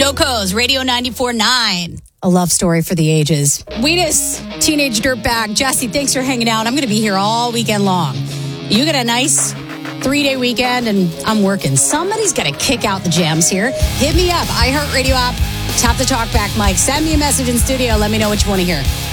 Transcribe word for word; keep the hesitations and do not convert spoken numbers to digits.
Coco's Radio ninety-four point nine. A love story for the ages. Weenus, teenage dirtbag. Jesse, thanks for hanging out. I'm going to be here all weekend long. You get a nice three-day weekend, and I'm working. Somebody's got to kick out the jams here. Hit me up. iHeartRadio app. Tap the talk back mic. Send me a message in studio. Let me know what you want to hear.